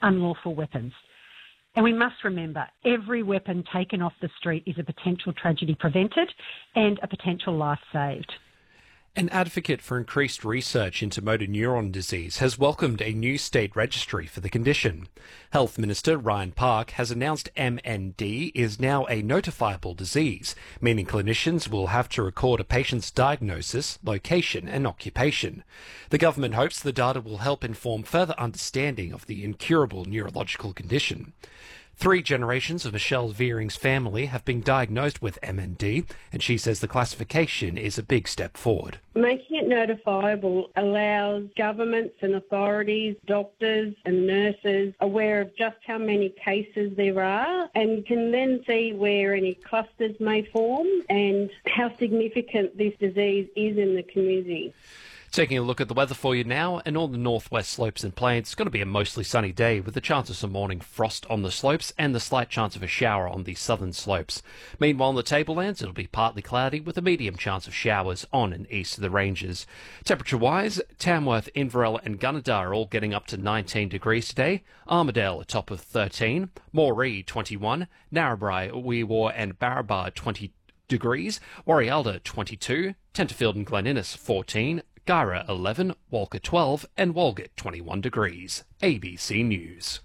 unlawful weapons. And we must remember, every weapon taken off the street is a potential tragedy prevented and a potential life saved. An advocate for increased research into motor neuron disease has welcomed a new state registry for the condition. Health Minister Ryan Park has announced MND is now a notifiable disease, meaning clinicians will have to record a patient's diagnosis, location and occupation. The government hopes the data will help inform further understanding of the incurable neurological condition. 3 generations of Michelle Veering's family have been diagnosed with MND, and she says the classification is a big step forward. Making it notifiable allows governments and authorities, doctors and nurses aware of just how many cases there are and can then see where any clusters may form and how significant this disease is in the community. Taking a look at the weather for you now, and on the northwest slopes and plains, it's going to be a mostly sunny day with the chance of some morning frost on the slopes and the slight chance of a shower on the southern slopes. Meanwhile, on the tablelands, it'll be partly cloudy with a medium chance of showers on and east of the ranges. Temperature-wise, Tamworth, Inverell and Gunnedah are all getting up to 19 degrees today. Armidale a top of 13, Moree 21, Narrabri, Wee Waa and Barrabah 20 degrees, Warialda 22, Tenterfield and Glen Innes 14, Guyra 11, Walker 12 and Walgett 21 degrees. ABC News.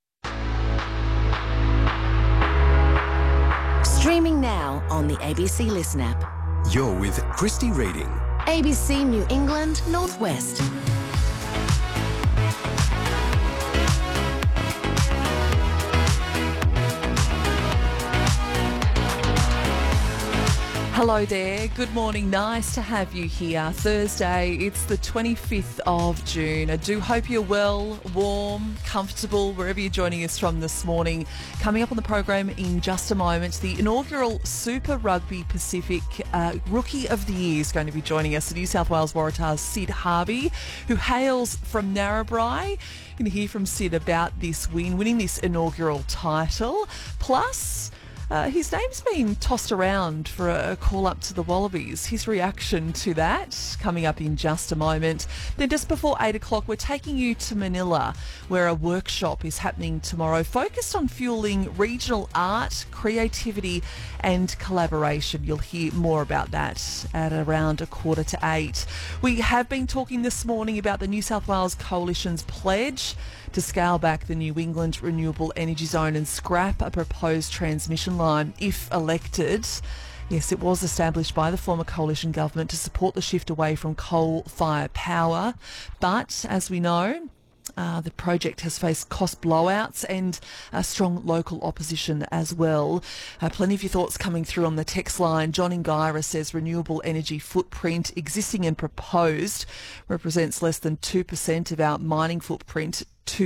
Streaming now on the ABC Listen app. You're with Christy Reading. ABC New England Northwest. Hello there. Good morning. Nice to have you here. Thursday, it's the 25th of June. I do hope you're well, warm, comfortable, wherever you're joining us from this morning. Coming up on the program in just a moment, the inaugural Super Rugby Pacific Rookie of the Year is going to be joining us, the New South Wales Waratahs' Sid Harvey, who hails from Narrabri. You're going to hear from Sid about this win, winning this inaugural title. Plus, his name's been tossed around for a call-up to the Wallabies. His reaction to that coming up in just a moment. Then just before 8 o'clock, we're taking you to Manila, where a workshop is happening tomorrow focused on fueling regional art, creativity and collaboration. You'll hear more about that at around 7:45. We have been talking this morning about the New South Wales Coalition's pledge to scale back the New England Renewable Energy Zone and scrap a proposed transmission line if elected. Yes, it was established by the former coalition government to support the shift away from coal-fired power. But, as we know, the project has faced cost blowouts and strong local opposition as well. Plenty of your thoughts coming through on the text line. John Ingaira says renewable energy footprint existing and proposed represents less than 2% of our mining footprint.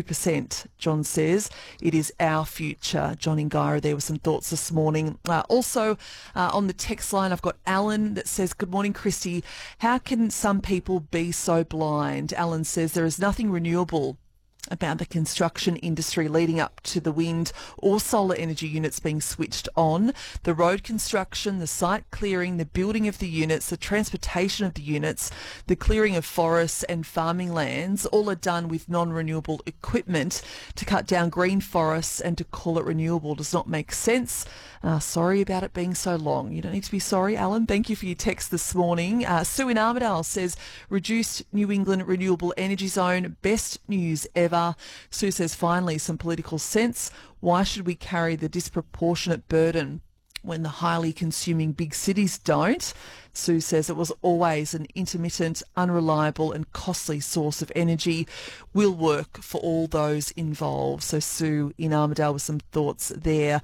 2%, John says. It is our future. John Ingaira there with some thoughts this morning. Also on the text line, I've got Alan that says, good morning, Christy. How can some people be so blind? Alan says there is nothing renewable about the construction industry leading up to the wind or solar energy units being switched on. The road construction, the site clearing, the building of the units, the transportation of the units, the clearing of forests and farming lands, all are done with non-renewable equipment. To cut down green forests and to call it renewable does not make sense. Sorry about it being so long. You don't need to be sorry, Alan. Thank you for your text this morning. Sue in Armidale says, reduced New England Renewable Energy Zone, best news ever. Sue says, finally, some political sense. Why should we carry the disproportionate burden when the highly consuming big cities don't? Sue says it was always an intermittent, unreliable and costly source of energy. Will work for all those involved. So Sue in Armidale with some thoughts there.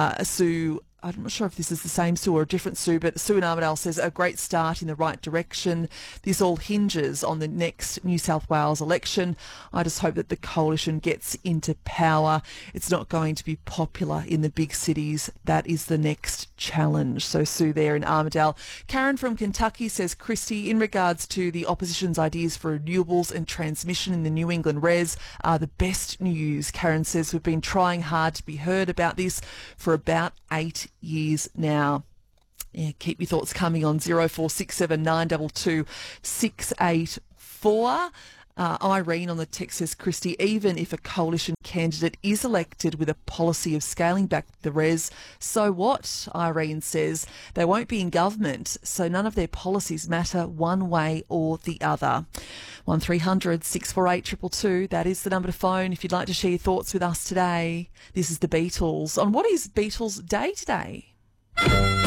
Sue, I'm not sure if this is the same Sue or a different Sue, but Sue in Armidale says a great start in the right direction. This all hinges on the next New South Wales election. I just hope that the coalition gets into power. It's not going to be popular in the big cities. That is the next challenge. So Sue there in Armidale. Karen from Kentucky says, Christy, in regards to the opposition's ideas for renewables and transmission in the New England Res are the best news. Karen says we've been trying hard to be heard about this for about 8 years now. Yeah, keep your thoughts coming on 0467 922 684. Irene on the text says, Christy, even if a coalition candidate is elected with a policy of scaling back the res, so what? Irene says, they won't be in government, so none of their policies matter one way or the other. 1300 648 222, that is the number to phone if you'd like to share your thoughts with us today. This is the Beatles. On what is Beatles Day today?